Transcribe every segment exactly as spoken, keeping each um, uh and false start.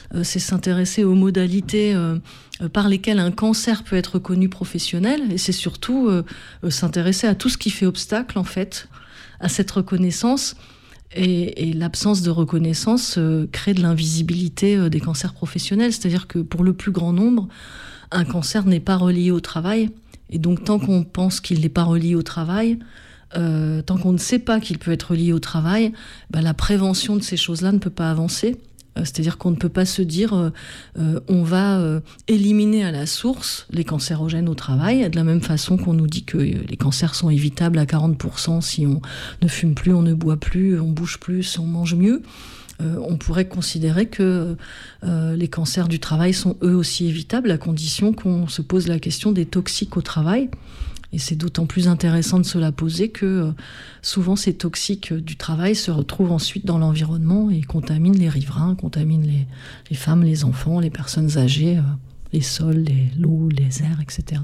euh, c'est s'intéresser aux modalités euh, par lesquelles un cancer peut être reconnu professionnel, et c'est surtout euh, s'intéresser à tout ce qui fait obstacle, en fait, à cette reconnaissance. Et, et l'absence de reconnaissance euh, crée de l'invisibilité euh, des cancers professionnels. C'est-à-dire que pour le plus grand nombre, un cancer n'est pas relié au travail. Et donc, tant qu'on pense qu'il n'est pas relié au travail, euh, tant qu'on ne sait pas qu'il peut être relié au travail, bah, la prévention de ces choses-là ne peut pas avancer. Euh, c'est-à-dire qu'on ne peut pas se dire euh, euh, on va euh, éliminer à la source les cancérogènes au travail, de la même façon qu'on nous dit que euh, les cancers sont évitables à quarante pour cent si on ne fume plus, on ne boit plus, on bouge plus, on mange mieux. Euh, on pourrait considérer que euh, les cancers du travail sont eux aussi évitables, à condition qu'on se pose la question des toxiques au travail. Et c'est d'autant plus intéressant de se la poser que euh, souvent ces toxiques du travail se retrouvent ensuite dans l'environnement et contaminent les riverains, contaminent les, les femmes, les enfants, les personnes âgées, euh, les sols, les, l'eau, les airs, et cetera.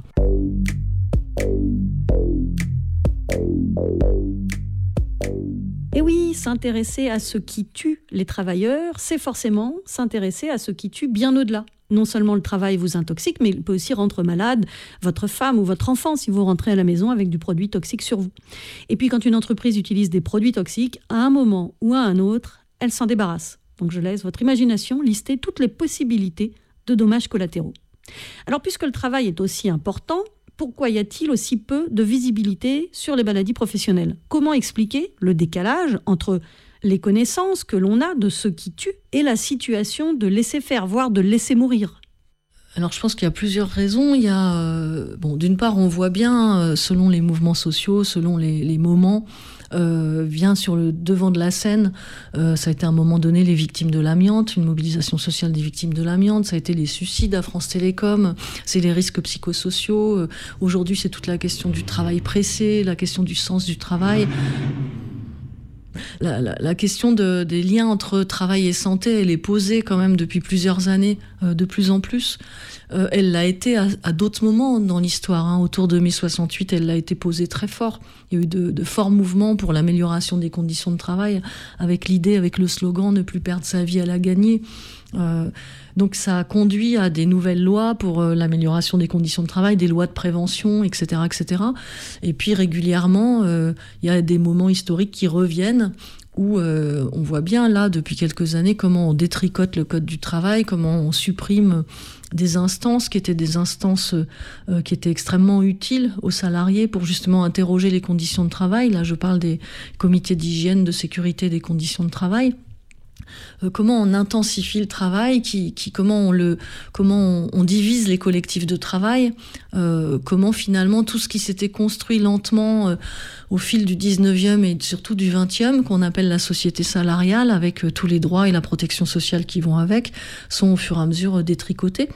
Et oui, s'intéresser à ce qui tue les travailleurs, c'est forcément s'intéresser à ce qui tue bien au-delà. Non seulement le travail vous intoxique, mais il peut aussi rendre malade votre femme ou votre enfant si vous rentrez à la maison avec du produit toxique sur vous. Et puis quand une entreprise utilise des produits toxiques, à un moment ou à un autre, elle s'en débarrasse. Donc je laisse votre imagination lister toutes les possibilités de dommages collatéraux. Alors puisque le travail est aussi important, pourquoi y a-t-il aussi peu de visibilité sur les maladies professionnelles ? Comment expliquer le décalage entre les connaissances que l'on a de ce qui tue et la situation de laisser faire, voire de laisser mourir ? Alors je pense qu'il y a plusieurs raisons. Il y a, euh, bon, d'une part, on voit bien, euh, selon les mouvements sociaux, selon les, les moments, euh, vient sur le devant de la scène. Euh, ça a été à un moment donné les victimes de l'amiante, une mobilisation sociale des victimes de l'amiante. Ça a été les suicides à France Télécom. C'est les risques psychosociaux. Euh, aujourd'hui, c'est toute la question du travail pressé, la question du sens du travail. La, la, la question de, des liens entre travail et santé, elle est posée quand même depuis plusieurs années, euh, de plus en plus. Euh, elle l'a été à, à d'autres moments dans l'histoire. Hein. Autour de mai soixante-huit, elle l'a été posée très fort. Il y a eu de, de forts mouvements pour l'amélioration des conditions de travail, avec l'idée, avec le slogan « Ne plus perdre sa vie à la gagner ». Euh, donc ça a conduit à des nouvelles lois pour euh, l'amélioration des conditions de travail, des lois de prévention, et cetera, et cetera. Et puis régulièrement, euh, il y a des moments historiques qui reviennent où euh, on voit bien là, depuis quelques années, comment on détricote le code du travail, comment on supprime des instances qui étaient des instances euh, qui étaient extrêmement utiles aux salariés pour justement interroger les conditions de travail. Là, je parle des comités d'hygiène, de sécurité des conditions de travail. Euh, comment on intensifie le travail, qui, qui, comment, on, le, comment on, on divise les collectifs de travail, euh, comment finalement tout ce qui s'était construit lentement euh, au fil du dix-neuvième et surtout du vingtième, qu'on appelle la société salariale, avec euh, tous les droits et la protection sociale qui vont avec, sont au fur et à mesure détricotés.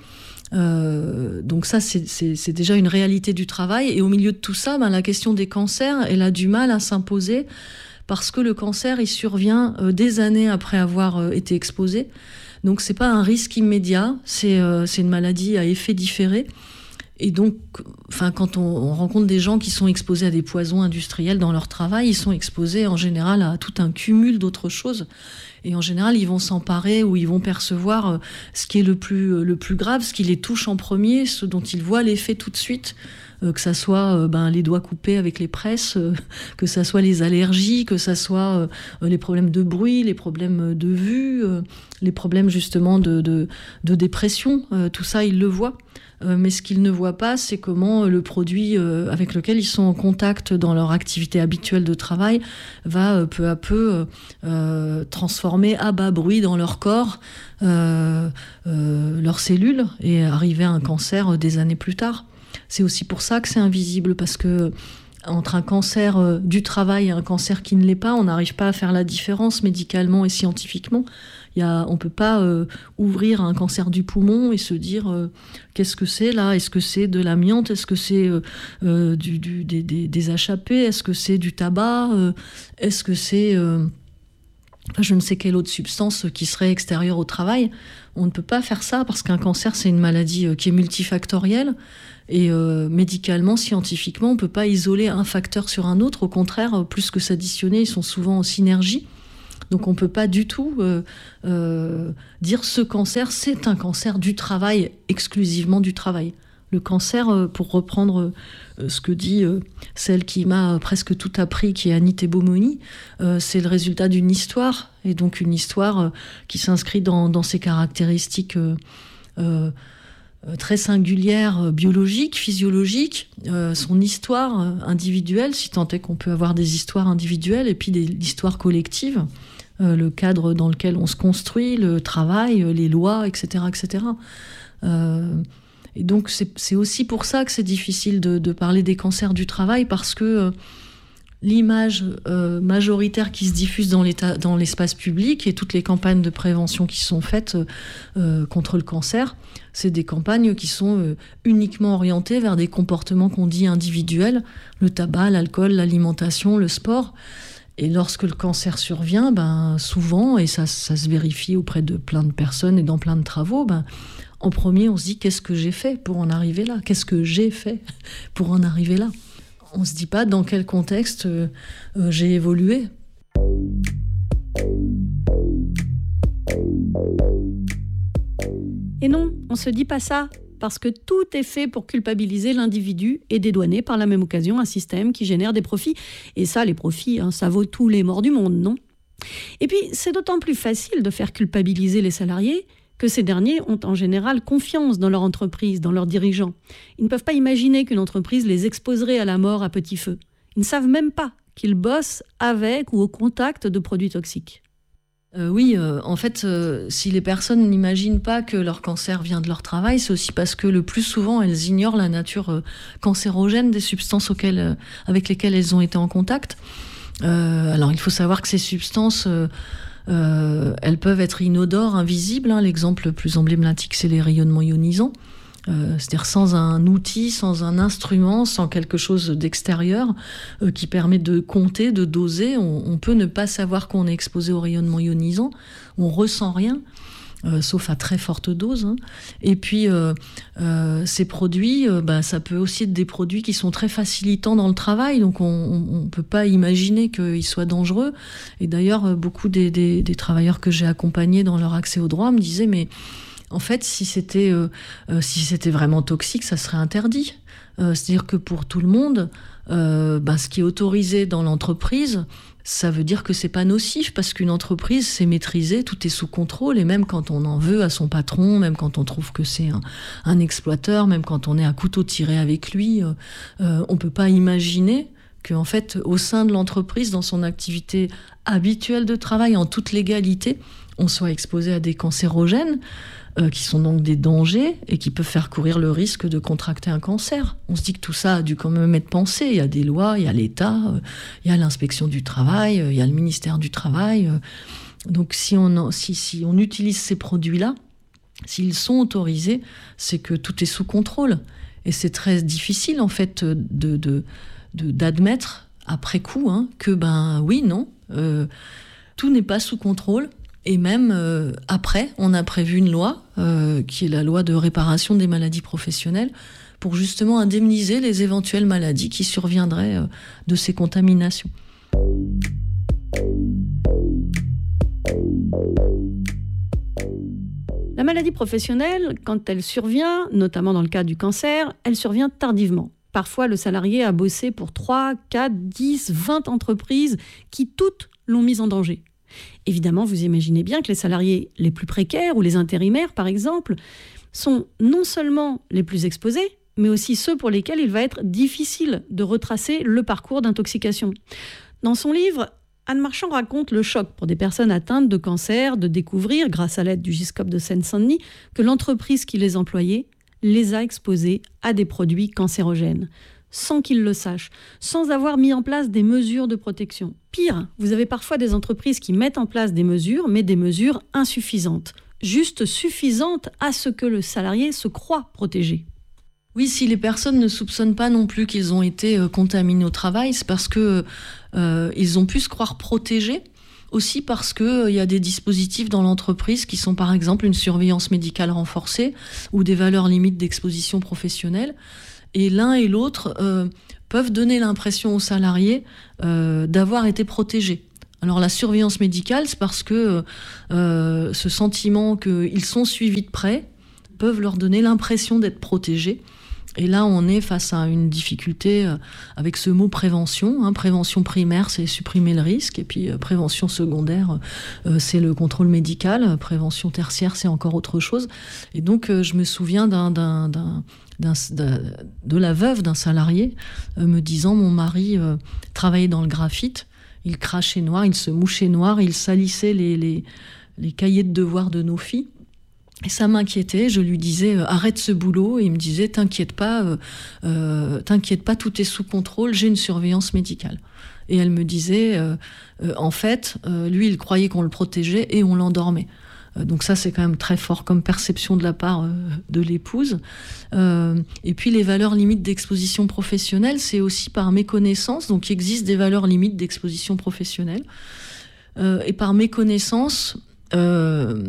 Euh, donc ça, c'est, c'est, c'est déjà une réalité du travail. Et au milieu de tout ça, ben, la question des cancers, elle a du mal à s'imposer parce que le cancer, il survient euh, des années après avoir euh, été exposé. Donc c'est pas un risque immédiat, c'est, euh, c'est une maladie à effet différé. Et donc, enfin, quand on, on rencontre des gens qui sont exposés à des poisons industriels dans leur travail, ils sont exposés en général à tout un cumul d'autres choses. Et en général, ils vont s'emparer ou ils vont percevoir ce qui est le plus, le plus grave, ce qui les touche en premier, ce dont ils voient l'effet tout de suite. Euh, que ça soit euh, ben, les doigts coupés avec les presses, euh, que ça soit les allergies, que ça soit euh, les problèmes de bruit, les problèmes de vue, euh, les problèmes justement de, de, de dépression. Euh, tout ça, ils le voient. Euh, mais ce qu'ils ne voient pas, c'est comment le produit euh, avec lequel ils sont en contact dans leur activité habituelle de travail va euh, peu à peu euh, transformer à bas bruit dans leur corps euh, euh, leurs cellules et arriver à un cancer euh, des années plus tard. C'est aussi pour ça que c'est invisible, parce que entre un cancer euh, du travail et un cancer qui ne l'est pas, on n'arrive pas à faire la différence médicalement et scientifiquement. Il y a, on ne peut pas euh, ouvrir un cancer du poumon et se dire euh, qu'est-ce que c'est là ? Est-ce que c'est de l'amiante ? Est-ce que c'est euh, euh, du, du, des, des, des H A P ? Est-ce que c'est du tabac ? euh, Est-ce que c'est euh, je ne sais quelle autre substance qui serait extérieure au travail ? On ne peut pas faire ça parce qu'un cancer, c'est une maladie euh, qui est multifactorielle. Et euh, médicalement, scientifiquement, on ne peut pas isoler un facteur sur un autre. Au contraire, plus que s'additionner, ils sont souvent en synergie. Donc on ne peut pas du tout euh, euh, dire ce cancer, c'est un cancer du travail, exclusivement du travail. Le cancer, euh, pour reprendre euh, ce que dit euh, celle qui m'a presque tout appris, qui est Annie Thébaumoni, euh, c'est le résultat d'une histoire, et donc une histoire euh, qui s'inscrit dans, dans ses caractéristiques euh, euh, très singulières, euh, biologiques, physiologiques, euh, son histoire euh, individuelle, si tant est qu'on peut avoir des histoires individuelles, et puis des l'histoire collective, euh, le cadre dans lequel on se construit, le travail, euh, les lois, et cetera, et cetera. Euh, Et donc, c'est, c'est aussi pour ça que c'est difficile de, de parler des cancers du travail, parce que euh, l'image euh, majoritaire qui se diffuse dans, l'état, dans l'espace public et toutes les campagnes de prévention qui sont faites euh, contre le cancer, c'est des campagnes qui sont euh, uniquement orientées vers des comportements qu'on dit individuels, le tabac, l'alcool, l'alimentation, le sport. Et lorsque le cancer survient, ben, souvent, et ça, ça se vérifie auprès de plein de personnes et dans plein de travaux, ben, en premier, on se dit, qu'est-ce que j'ai fait pour en arriver là ? Qu'est-ce que j'ai fait pour en arriver là ? On ne se dit pas dans quel contexte euh, euh, j'ai évolué. Et non, on ne se dit pas ça, parce que tout est fait pour culpabiliser l'individu et dédouaner par la même occasion un système qui génère des profits. Et ça, les profits, hein, ça vaut tous les morts du monde, non ? Et puis, c'est d'autant plus facile de faire culpabiliser les salariés que ces derniers ont en général confiance dans leur entreprise, dans leurs dirigeants. Ils ne peuvent pas imaginer qu'une entreprise les exposerait à la mort à petit feu. Ils ne savent même pas qu'ils bossent avec ou au contact de produits toxiques. Euh, oui, euh, en fait, euh, si les personnes n'imaginent pas que leur cancer vient de leur travail, c'est aussi parce que le plus souvent, elles ignorent la nature euh, cancérogène des substances auxquelles, euh, avec lesquelles elles ont été en contact. Euh, alors, il faut savoir que ces substances... Euh, Euh, elles peuvent être inodores, invisibles. Hein. L'exemple le plus emblématique, c'est les rayonnements ionisants. Euh, c'est-à-dire sans un outil, sans un instrument, sans quelque chose d'extérieur euh, qui permet de compter, de doser. On, on peut ne pas savoir qu'on est exposé aux rayonnements ionisants. On ressent rien. Euh, sauf à très forte dose. Hein. Et puis, euh, euh, ces produits, euh, bah, ça peut aussi être des produits qui sont très facilitants dans le travail, donc on ne peut pas imaginer qu'ils soient dangereux. Et d'ailleurs, beaucoup des, des, des travailleurs que j'ai accompagnés dans leur accès au droit me disaient, mais en fait, si c'était, euh, euh, si c'était vraiment toxique, ça serait interdit. Euh, c'est-à-dire que pour tout le monde, euh, bah, ce qui est autorisé dans l'entreprise, ça veut dire que c'est pas nocif, parce qu'une entreprise, c'est maîtrisé, tout est sous contrôle, et même quand on en veut à son patron, même quand on trouve que c'est un, un exploiteur, même quand on est à couteau tiré avec lui, euh, euh, on peut pas imaginer qu'en fait, au sein de l'entreprise, dans son activité habituelle de travail, en toute légalité, on soit exposé à des cancérogènes, euh, qui sont donc des dangers et qui peuvent faire courir le risque de contracter un cancer. On se dit que tout ça a dû quand même être pensé. Il y a des lois, il y a l'État, euh, il y a l'inspection du travail, euh, il y a le ministère du Travail. Euh, donc si on, si, si on utilise ces produits-là, s'ils sont autorisés, c'est que tout est sous contrôle. Et c'est très difficile, en fait, de, de, de, d'admettre après coup hein, que, ben oui, non, euh, tout n'est pas sous contrôle. Et même euh, après, on a prévu une loi, euh, qui est la loi de réparation des maladies professionnelles, pour justement indemniser les éventuelles maladies qui surviendraient euh, de ces contaminations. La maladie professionnelle, quand elle survient, notamment dans le cas du cancer, elle survient tardivement. Parfois, le salarié a bossé pour trois, quatre, dix, vingt entreprises qui toutes l'ont mise en danger. Évidemment, vous imaginez bien que les salariés les plus précaires ou les intérimaires, par exemple, sont non seulement les plus exposés, mais aussi ceux pour lesquels il va être difficile de retracer le parcours d'intoxication. Dans son livre, Anne Marchand raconte le choc pour des personnes atteintes de cancer de découvrir, grâce à l'aide du Giscop de Seine-Saint-Denis, que l'entreprise qui les employait les a exposés à des produits cancérogènes, sans qu'ils le sachent, sans avoir mis en place des mesures de protection. Pire, vous avez parfois des entreprises qui mettent en place des mesures, mais des mesures insuffisantes, juste suffisantes à ce que le salarié se croit protégé. Oui, si les personnes ne soupçonnent pas non plus qu'ils ont été euh, contaminés au travail, c'est parce que euh, ils ont pu se croire protégés. Aussi parce qu'il euh, y a des dispositifs dans l'entreprise qui sont par exemple une surveillance médicale renforcée ou des valeurs limites d'exposition professionnelle. Et l'un et l'autre euh, peuvent donner l'impression aux salariés euh, d'avoir été protégés. Alors la surveillance médicale, c'est parce que euh, ce sentiment qu'ils sont suivis de près peuvent leur donner l'impression d'être protégés. Et là, on est face à une difficulté euh, avec ce mot prévention. Hein. Prévention primaire, c'est supprimer le risque. Et puis euh, prévention secondaire, euh, c'est le contrôle médical. Prévention tertiaire, c'est encore autre chose. Et donc, euh, je me souviens d'un, d'un, d'un, d'un, d'un, de la veuve d'un salarié euh, me disant, mon mari euh, travaillait dans le graphite, il crachait noir, il se mouchait noir, il salissait les, les, les cahiers de devoirs de nos filles. Et ça m'inquiétait, je lui disais euh, arrête ce boulot, et il me disait t'inquiète pas, euh, euh, t'inquiète pas, tout est sous contrôle, j'ai une surveillance médicale. Et elle me disait euh, euh, en fait, euh, lui il croyait qu'on le protégeait et on l'endormait. Euh, donc ça c'est quand même très fort comme perception de la part euh, de l'épouse. Euh, et puis les valeurs limites d'exposition professionnelle, c'est aussi par méconnaissance, donc il existe des valeurs limites d'exposition professionnelle. Euh, et par méconnaissance, Euh,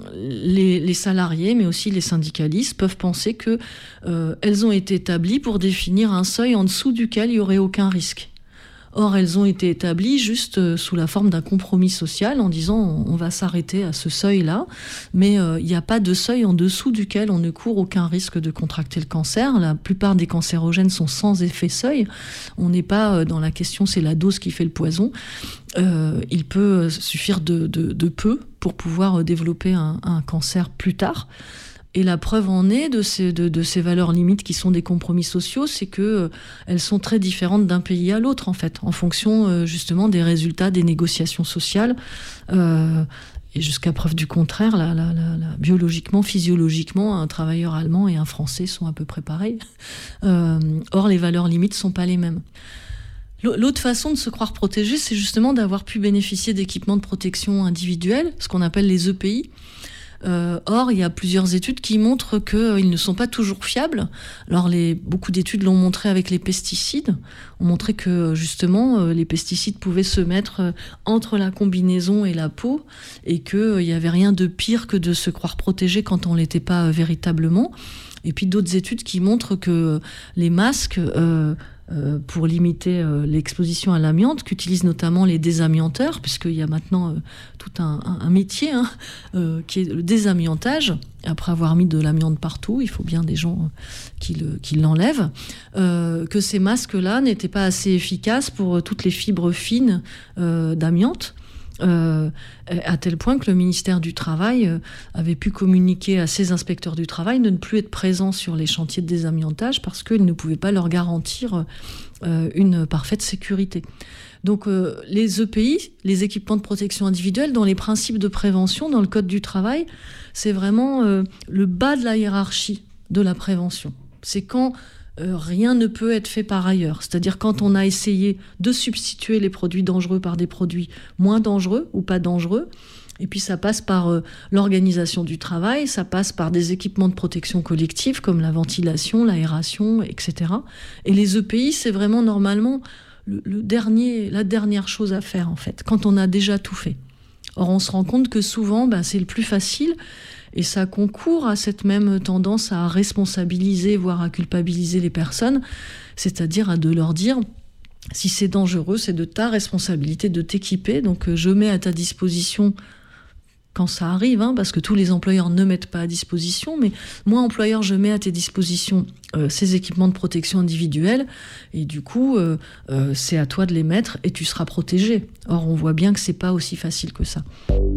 les, les salariés, mais aussi les syndicalistes, peuvent penser que euh, elles ont été établies pour définir un seuil en dessous duquel il n'y aurait aucun risque. Or, elles ont été établies juste euh, sous la forme d'un compromis social en disant on, on va s'arrêter à ce seuil-là, mais euh, il n'y a pas de seuil en dessous duquel on ne court aucun risque de contracter le cancer. La plupart des cancérogènes sont sans effet seuil. On n'est pas euh, dans la question c'est la dose qui fait le poison. Euh, il peut suffire de, de, de peu pour pouvoir développer un, un cancer plus tard. Et la preuve en est de ces, de, de ces valeurs limites qui sont des compromis sociaux, c'est qu'elles euh, sont très différentes d'un pays à l'autre, en fait, en fonction euh, justement des résultats des négociations sociales. Euh, et jusqu'à preuve du contraire, là, là, là, là, biologiquement, physiologiquement, un travailleur allemand et un Français sont à peu près pareils. Euh, or, les valeurs limites ne sont pas les mêmes. L'autre façon de se croire protégé, c'est justement d'avoir pu bénéficier d'équipements de protection individuels, ce qu'on appelle les E P I. Euh, or, il y a plusieurs études qui montrent qu'ils euh, ne sont pas toujours fiables. Alors, les, beaucoup d'études l'ont montré avec les pesticides. On montrait que, justement, euh, les pesticides pouvaient se mettre euh, entre la combinaison et la peau et qu'il n'y euh, avait rien de pire que de se croire protégé quand on ne l'était pas euh, véritablement. Et puis, d'autres études qui montrent que les masques... Euh, Euh, pour limiter euh, l'exposition à l'amiante, qu'utilisent notamment les désamianteurs, puisqu'il y a maintenant euh, tout un, un, un métier hein, euh, qui est le désamiantage. Après avoir mis de l'amiante partout, il faut bien des gens euh, qui, le, qui l'enlèvent. Euh, que ces masques-là n'étaient pas assez efficaces pour euh, toutes les fibres fines euh, d'amiante. Euh, à tel point que le ministère du Travail euh, avait pu communiquer à ses inspecteurs du travail de ne plus être présents sur les chantiers de désamiantage parce qu'ils ne pouvaient pas leur garantir euh, une parfaite sécurité. Donc euh, les E P I, les équipements de protection individuelle, dans les principes de prévention, dans le Code du travail, c'est vraiment euh, le bas de la hiérarchie de la prévention. C'est quand Euh, rien ne peut être fait par ailleurs. C'est-à-dire quand on a essayé de substituer les produits dangereux par des produits moins dangereux ou pas dangereux, et puis ça passe par euh, l'organisation du travail, ça passe par des équipements de protection collective comme la ventilation, l'aération, et cetera. Et les E P I, c'est vraiment normalement le, le dernier, la dernière chose à faire en fait, quand on a déjà tout fait. Or on se rend compte que souvent, bah, c'est le plus facile. Et ça concourt à cette même tendance à responsabiliser, voire à culpabiliser les personnes, c'est-à-dire à de leur dire si c'est dangereux, c'est de ta responsabilité de t'équiper. Donc je mets à ta disposition quand ça arrive, hein, parce que tous les employeurs ne mettent pas à disposition, mais moi, employeur, je mets à tes dispositions euh, ces équipements de protection individuelle, et du coup, euh, euh, c'est à toi de les mettre et tu seras protégé. Or, on voit bien que c'est pas aussi facile que ça.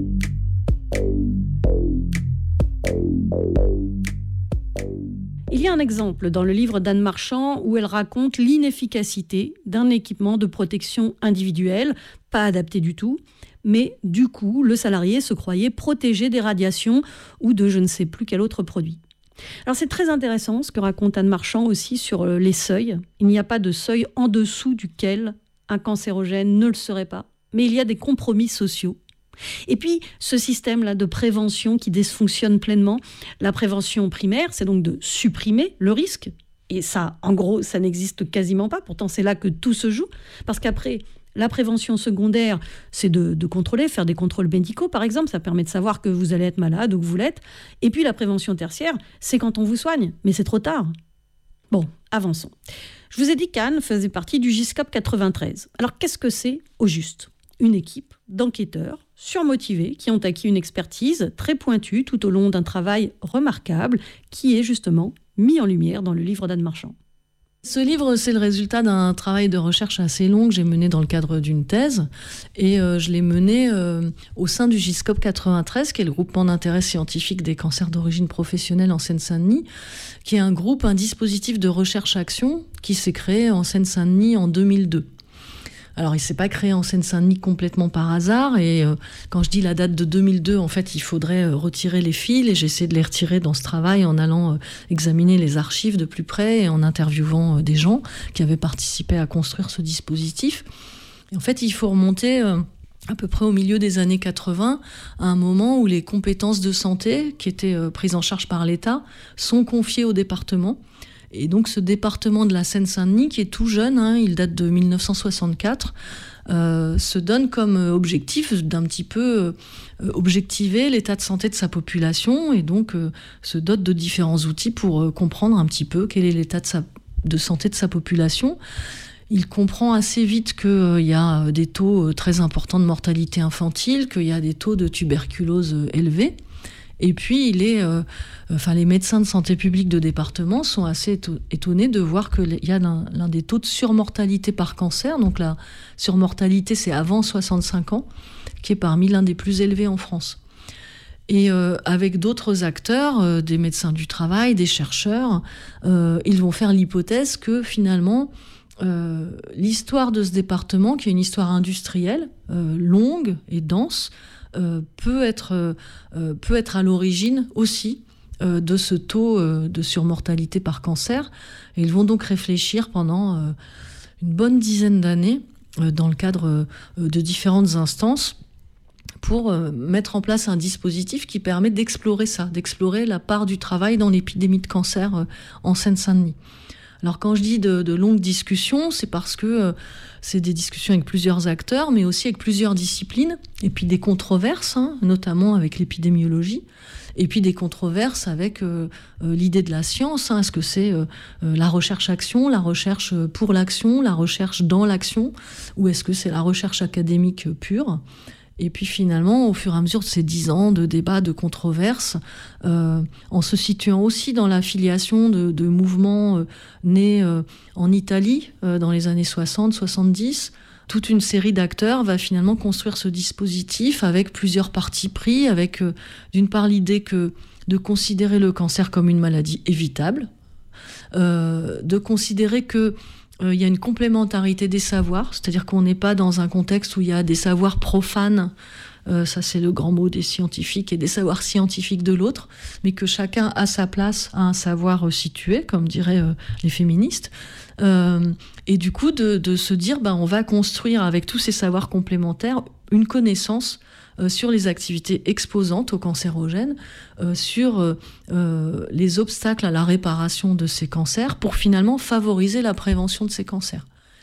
Il y a un exemple dans le livre d'Anne Marchand où elle raconte l'inefficacité d'un équipement de protection individuelle, pas adapté du tout, mais du coup, le salarié se croyait protégé des radiations ou de je ne sais plus quel autre produit. Alors c'est très intéressant ce que raconte Anne Marchand aussi sur les seuils. Il n'y a pas de seuil en dessous duquel un cancérogène ne le serait pas, mais il y a des compromis sociaux. Et puis, ce système-là de prévention qui dysfonctionne pleinement, la prévention primaire, c'est donc de supprimer le risque. Et ça, en gros, ça n'existe quasiment pas. Pourtant, c'est là que tout se joue. Parce qu'après, la prévention secondaire, c'est de, de contrôler, faire des contrôles médicaux, par exemple. Ça permet de savoir que vous allez être malade ou que vous l'êtes. Et puis, la prévention tertiaire, c'est quand on vous soigne. Mais c'est trop tard. Bon, avançons. Je vous ai dit qu'Anne faisait partie du GISCOP quatre-vingt-treize. Alors, qu'est-ce que c'est, au juste ? Une équipe d'enquêteurs surmotivés qui ont acquis une expertise très pointue tout au long d'un travail remarquable qui est justement mis en lumière dans le livre d'Anne Marchand. Ce livre, c'est le résultat d'un travail de recherche assez long que j'ai mené dans le cadre d'une thèse. Et euh, je l'ai mené euh, au sein du GISCOP quatre-vingt-treize, qui est le groupement d'intérêt scientifique des cancers d'origine professionnelle en Seine-Saint-Denis, qui est un groupe, un dispositif de recherche-action qui s'est créé en Seine-Saint-Denis en deux mille deux. Alors, il ne s'est pas créé en Seine-Saint-Denis complètement par hasard. Et euh, quand je dis la date de deux mille deux, en fait, il faudrait euh, retirer les fils. Et j'ai essayé de les retirer dans ce travail en allant euh, examiner les archives de plus près et en interviewant euh, des gens qui avaient participé à construire ce dispositif. Et en fait, il faut remonter euh, à peu près au milieu des années quatre-vingts, à un moment où les compétences de santé, qui étaient euh, prises en charge par l'État, sont confiées au département. Et donc ce département de la Seine-Saint-Denis, qui est tout jeune, hein, il date de mille neuf cent soixante-quatre, euh, se donne comme objectif d'un petit peu euh, objectiver l'état de santé de sa population et donc euh, se dote de différents outils pour euh, comprendre un petit peu quel est l'état de, sa, de santé de sa population. Il comprend assez vite qu'il euh, y a des taux euh, très importants de mortalité infantile, qu'il y a des taux de tuberculose euh, élevés. Et puis, il est, euh, enfin, les médecins de santé publique de département sont assez étonnés de voir qu'il y a l'un, l'un des taux de surmortalité par cancer. Donc la surmortalité, c'est avant soixante-cinq ans, qui est parmi l'un des plus élevés en France. Et euh, avec d'autres acteurs, euh, des médecins du travail, des chercheurs, euh, ils vont faire l'hypothèse que finalement, euh, l'histoire de ce département, qui est une histoire industrielle, euh, longue et dense, Euh, peut être, euh, peut être à l'origine aussi euh, de ce taux euh, de surmortalité par cancer. Et ils vont donc réfléchir pendant euh, une bonne dizaine d'années euh, dans le cadre euh, de différentes instances pour euh, mettre en place un dispositif qui permet d'explorer ça, d'explorer la part du travail dans l'épidémie de cancer euh, en Seine-Saint-Denis. Alors quand je dis de, de longues discussions, c'est parce que euh, c'est des discussions avec plusieurs acteurs, mais aussi avec plusieurs disciplines, et puis des controverses, hein, notamment avec l'épidémiologie, et puis des controverses avec euh, euh, l'idée de la science. Hein. Est-ce que c'est euh, euh, la recherche-action, la recherche pour l'action, la recherche dans l'action, ou est-ce que c'est la recherche académique pure ? Et puis finalement, au fur et à mesure de ces dix ans de débats, de controverses, euh, en se situant aussi dans la filiation de, de mouvements euh, nés euh, en Italie euh, dans les années soixante soixante-dix, toute une série d'acteurs va finalement construire ce dispositif avec plusieurs partis pris, avec euh, d'une part l'idée que de considérer le cancer comme une maladie évitable, euh, de considérer que Euh, il y a une complémentarité des savoirs, c'est-à-dire qu'on n'est pas dans un contexte où il y a des savoirs profanes, euh, ça c'est le grand mot des scientifiques, et des savoirs scientifiques de l'autre, mais que chacun a sa place, a un savoir euh, situé, comme diraient euh, les féministes. Euh, et du coup, de, de se dire, ben, on va construire avec tous ces savoirs complémentaires une connaissance Euh, sur les activités exposantes aux cancérogènes, euh, sur euh, euh, les obstacles à la réparation de ces cancers pour finalement favoriser la prévention de ces cancers.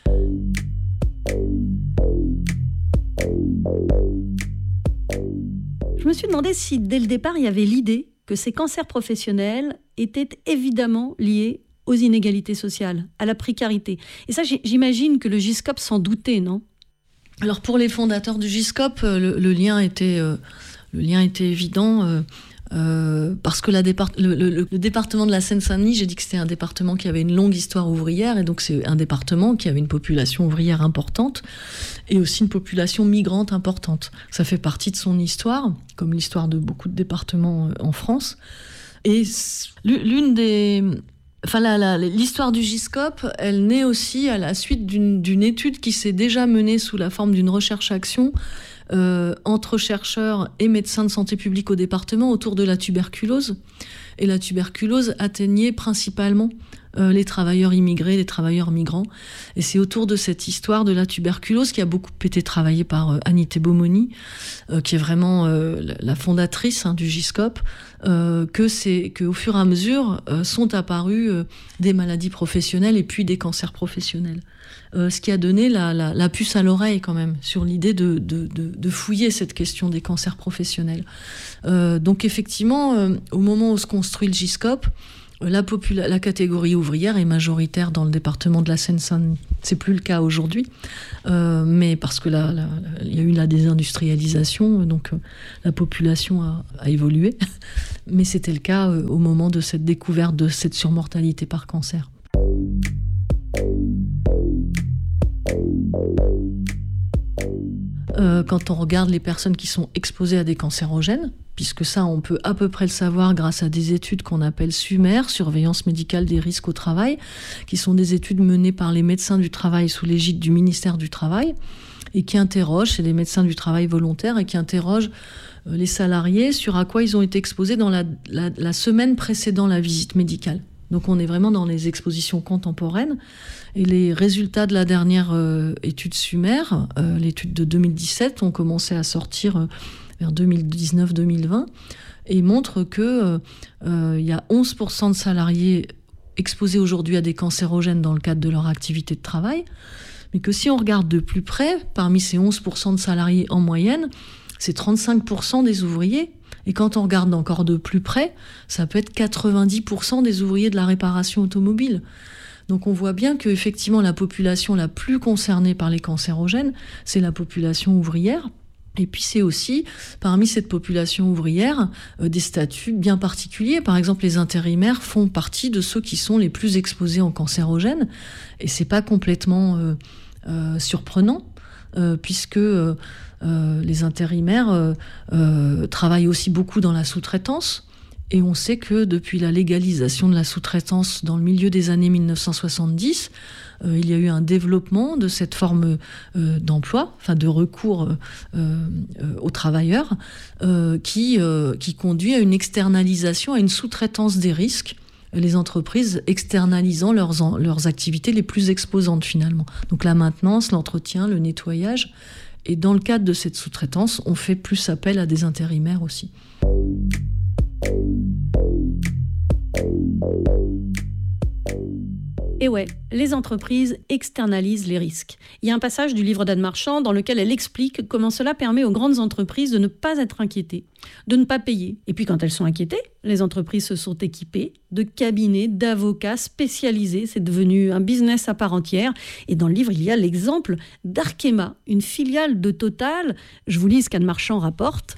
Je me suis demandé si dès le départ il y avait l'idée que ces cancers professionnels étaient évidemment liés aux inégalités sociales, à la précarité. Et ça, j'imagine que le GISCOP s'en doutait, non ? Alors pour les fondateurs du GISCOP, le, le, lien, était, euh, le lien était évident euh, euh, parce que la départ, le, le, le département de la Seine-Saint-Denis, j'ai dit que c'était un département qui avait une longue histoire ouvrière, et donc c'est un département qui avait une population ouvrière importante et aussi une population migrante importante. Ça fait partie de son histoire, comme l'histoire de beaucoup de départements en France. Et l'une des... Enfin, la, la, l'histoire du GISCOP, elle naît aussi à la suite d'une, d'une étude qui s'est déjà menée sous la forme d'une recherche-action euh, entre chercheurs et médecins de santé publique au département autour de la tuberculose. Et la tuberculose atteignait principalement euh, les travailleurs immigrés, les travailleurs migrants. Et c'est autour de cette histoire de la tuberculose qui a beaucoup été travaillée par euh, Annie Beaumony, euh, qui est vraiment euh, la fondatrice hein, du GISCOP, euh, que c'est, qu'au fur et à mesure euh, sont apparues euh, des maladies professionnelles et puis des cancers professionnels. Euh, ce qui a donné la, la, la puce à l'oreille quand même sur l'idée de, de, de, de fouiller cette question des cancers professionnels. Euh, donc effectivement, euh, au moment où se construit le GISCOP, la, popula- la catégorie ouvrière est majoritaire dans le département de la Seine-Saint-Denis. C'est plus le cas aujourd'hui, euh, mais parce que là, là, il y a eu la désindustrialisation, donc euh, la population a, a évolué. Mais c'était le cas euh, au moment de cette découverte de cette surmortalité par cancer. Euh, quand on regarde les personnes qui sont exposées à des cancérogènes, puisque ça, on peut à peu près le savoir grâce à des études qu'on appelle SUMER, Surveillance médicale des risques au travail, qui sont des études menées par les médecins du travail sous l'égide du ministère du Travail, et qui interrogent, c'est des médecins du travail volontaires, et qui interrogent euh, les salariés sur à quoi ils ont été exposés dans la, la, la semaine précédant la visite médicale. Donc on est vraiment dans les expositions contemporaines. Et les résultats de la dernière euh, étude SUMER, euh, l'étude de deux mille dix-sept, ont commencé à sortir euh, vers deux mille dix-neuf deux mille vingt, et montrent qu'il euh, euh, y a onze pour cent de salariés exposés aujourd'hui à des cancérogènes dans le cadre de leur activité de travail, mais que si on regarde de plus près, parmi ces onze pour cent de salariés en moyenne, c'est trente-cinq pour cent des ouvriers. Et quand on regarde encore de plus près, ça peut être quatre-vingt-dix pour cent des ouvriers de la réparation automobile. Donc on voit bien qu'effectivement la population la plus concernée par les cancérogènes, c'est la population ouvrière. Et puis c'est aussi, parmi cette population ouvrière, euh, des statuts bien particuliers. Par exemple, les intérimaires font partie de ceux qui sont les plus exposés en cancérogènes. Et c'est pas complètement euh, euh, surprenant, euh, puisque euh, euh, les intérimaires euh, euh, travaillent aussi beaucoup dans la sous-traitance. Et on sait que depuis la légalisation de la sous-traitance dans le milieu des années mille neuf cent soixante-dix, euh, il y a eu un développement de cette forme euh, d'emploi, enfin de recours euh, euh, aux travailleurs, euh, qui, euh, qui conduit à une externalisation, à une sous-traitance des risques, les entreprises externalisant leurs, en, leurs activités les plus exposantes finalement. Donc la maintenance, l'entretien, le nettoyage. Et dans le cadre de cette sous-traitance, on fait plus appel à des intérimaires aussi. Et ouais, les entreprises externalisent les risques. Il y a un passage du livre d'Anne Marchand dans lequel elle explique comment cela permet aux grandes entreprises de ne pas être inquiétées, de ne pas payer. Et puis quand elles sont inquiétées, les entreprises se sont équipées de cabinets, d'avocats spécialisés. C'est devenu un business à part entière. Et dans le livre, il y a l'exemple d'Arkema, une filiale de Total. Je vous lis ce qu'Anne Marchand rapporte.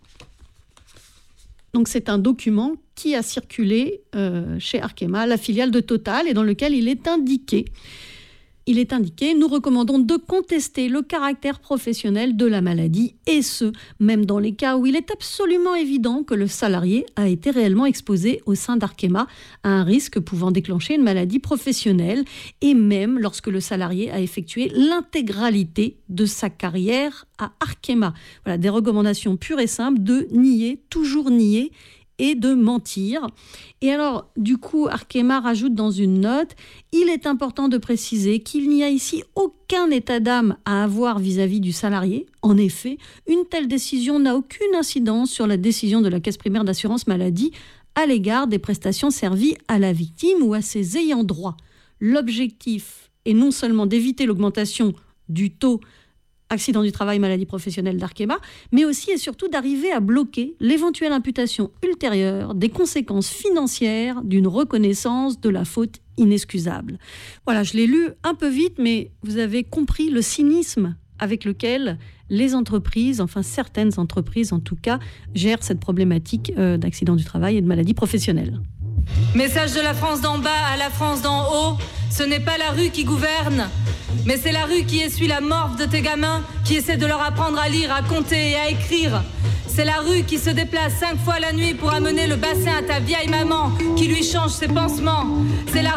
Donc c'est un document qui a circulé euh, chez Arkema, la filiale de Total, et dans lequel il est indiqué, il est indiqué, nous recommandons de contester le caractère professionnel de la maladie, et ce, même dans les cas où il est absolument évident que le salarié a été réellement exposé au sein d'Arkema à un risque pouvant déclencher une maladie professionnelle, et même lorsque le salarié a effectué l'intégralité de sa carrière à Arkema. Voilà, des recommandations pures et simples de nier, toujours nier, et de mentir. Et alors, du coup, Arkema rajoute dans une note, il est important de préciser qu'il n'y a ici aucun état d'âme à avoir vis-à-vis du salarié. En effet, une telle décision n'a aucune incidence sur la décision de la Caisse primaire d'assurance maladie à l'égard des prestations servies à la victime ou à ses ayants droit. L'objectif est non seulement d'éviter l'augmentation du taux accident du travail, maladie professionnelle d'Arkema, mais aussi et surtout d'arriver à bloquer l'éventuelle imputation ultérieure des conséquences financières d'une reconnaissance de la faute inexcusable. Voilà, je l'ai lu un peu vite, mais vous avez compris le cynisme avec lequel les entreprises, enfin certaines entreprises en tout cas, gèrent cette problématique euh, d'accident du travail et de maladie professionnelle. Message de la France d'en bas à la France d'en haut, ce n'est pas la rue qui gouverne, mais c'est la rue qui essuie la morve de tes gamins, qui essaie de leur apprendre à lire, à compter et à écrire. C'est la rue qui se déplace cinq fois la nuit pour amener le bassin à ta vieille maman, qui lui change ses pansements. C'est la